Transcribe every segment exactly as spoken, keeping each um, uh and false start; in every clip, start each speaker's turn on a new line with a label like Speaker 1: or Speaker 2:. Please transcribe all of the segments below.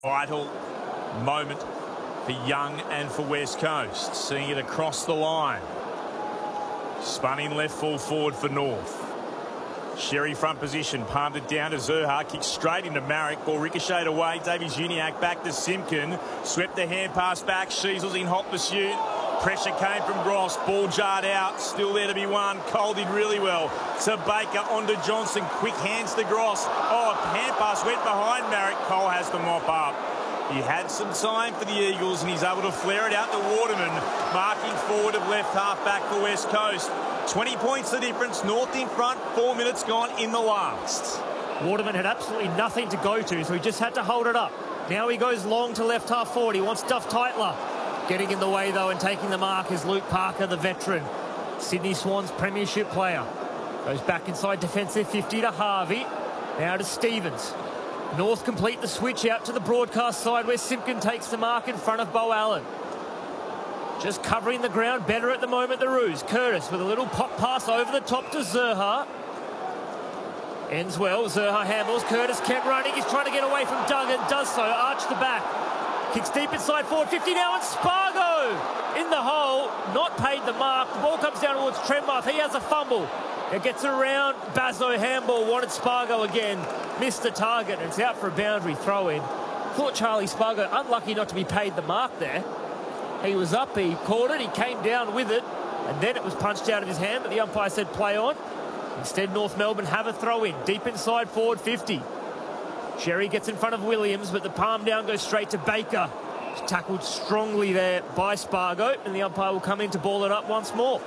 Speaker 1: Vital moment for Young and for West Coast. Seeing it across the line. Spun in left full forward for North. Sherry front position, palmed it down to Zurhaar, kicked straight into Marek, ball ricocheted away. Davies-Uniacke back to Simpkin, swept the hand pass back. Sheasels in hot pursuit. Pressure came from Gross, ball jarred out, still there to be won. Cole did really well. To Baker, onto Johnson, quick hands to Gross. Oh, a hand pass went behind Marek. Cole has to mop up. He had some time for the Eagles and he's able to flare it out to Waterman, marking forward of left half back for West Coast. twenty points the difference, North in front, four minutes gone in the last.
Speaker 2: Waterman had absolutely nothing to go to, so he just had to hold it up. Now he goes long to left half forward. He wants Duff Tytler. Getting in the way, though, and taking the mark is Luke Parker, the veteran. Sydney Swans premiership player. Goes back inside defensive fifty to Harvey. Now to Stevens. North complete the switch out to the broadcast side where Simpkin takes the mark in front of Beau Allen. Just covering the ground better at the moment, the Roos. Curtis with a little pop pass over the top to Zurhaar. Ends well. Zurhaar handles. Curtis kept running. He's trying to get away from Duggan. Does so. Arch the back. Kicks deep inside forward fifty now, and Spargo in the hole. Not paid the mark. The ball comes down towards Trenmarth. He has a fumble. It gets around. Bazo handball. Wanted Spargo again. Missed the target, and it's out for a boundary throw-in. Thought Charlie Spargo unlucky not to be paid the mark there. He was up. He caught it. He came down with it, and then it was punched out of his hand, but the umpire said play on. Instead, North Melbourne have a throw-in. Deep inside forward fifty. Sherry gets in front of Williams, but the palm down goes straight to Baker. He's tackled strongly there by Spargo, and the umpire will come in to ball it up once more.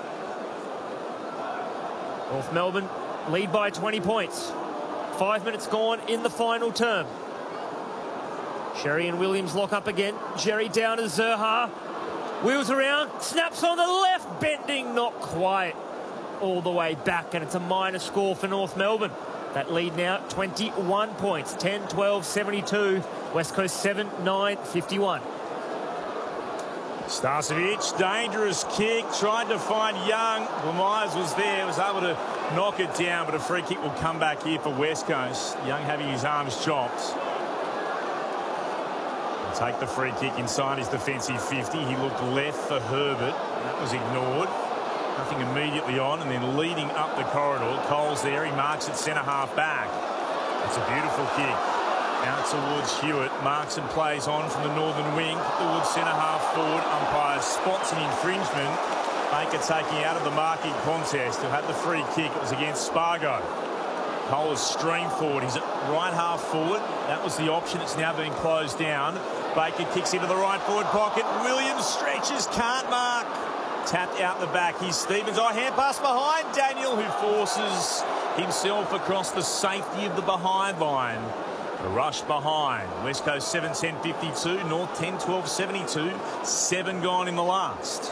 Speaker 2: North Melbourne lead by twenty points. Five minutes gone in the final term. Sherry and Williams lock up again. Sherry down to Zurhaar. Wheels around, snaps on the left, bending not quite all the way back, and it's a minor score for North Melbourne. That lead now, twenty-one points, ten twelve seventy-two, West Coast seven nine fifty-one.
Speaker 1: Starcevic, dangerous kick, tried to find Young. Myers was there, was able to knock it down, but a free kick will come back here for West Coast. Young having his arms chopped. He'll take the free kick inside his defensive fifty. He looked left for Herbert. That was ignored. Nothing immediately on, and then leading up the corridor. Cole's there, he marks it centre half back. That's a beautiful kick. Out towards Hewitt, marks and plays on from the northern wing, towards centre half forward. Umpire spots an infringement. Baker taking out of the marking contest. He'll have the free kick. It was against Spargo. Cole has streamed forward. He's at right half forward. That was the option. It's now being closed down. Baker kicks into the right forward pocket. Williams stretches, can't mark. Tapped out the back. Here's Stevens. Oh, hand pass behind Daniel, who forces himself across the safety of the behind line. The rush behind. West Coast seven ten fifty-two. North ten twelve seventy-two. Seven gone in the last.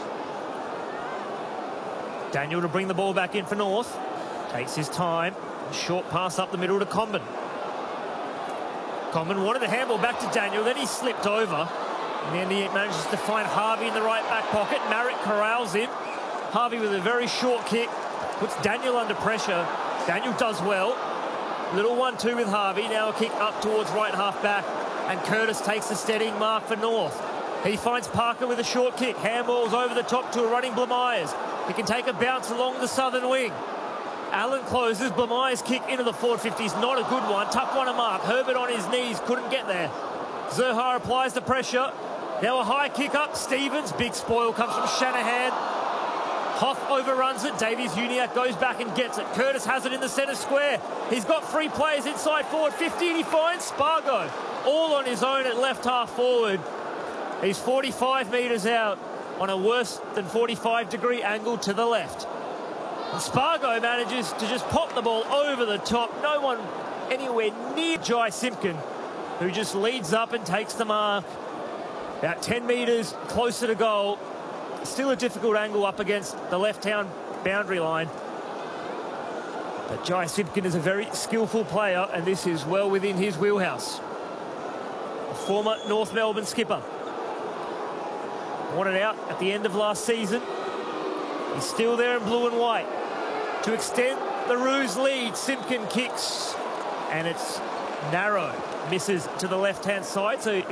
Speaker 2: Daniel to bring the ball back in for North. Takes his time. Short pass up the middle to Comben. Comben wanted the handball back to Daniel. Then he slipped over. And then he manages to find Harvey in the right back pocket. Marek corrals in. Harvey with a very short kick. Puts Daniel under pressure. Daniel does well. Little one two with Harvey. Now a kick up towards right half back. And Curtis takes the steadying mark for North. He finds Parker with a short kick. Handballs over the top to a running Blamires. He can take a bounce along the southern wing. Allen closes. Blamires kick into the forward fifty is not a good one. Tough one to mark. Herbert on his knees. Couldn't get there. Zurhaar applies the pressure. Now a high kick up. Stevens. Big spoil comes from Shanahan. Hoff overruns it. Davies-Uniacke goes back and gets it. Curtis has it in the centre square. He's got three players inside forward fifty, and he finds Spargo all on his own at left half forward. He's forty-five metres out on a worse than forty-five degree angle to the left. And Spargo manages to just pop the ball over the top. No one anywhere near Jai Simpkin, who just leads up and takes the mark. About ten metres closer to goal. Still a difficult angle up against the left-hand boundary line. But Jai Simpkin is a very skillful player, and this is well within his wheelhouse. A former North Melbourne skipper. Wanted out at the end of last season. He's still there in blue and white. To extend the Roos lead, Simpkin kicks, and it's narrow. Misses to the left-hand side, so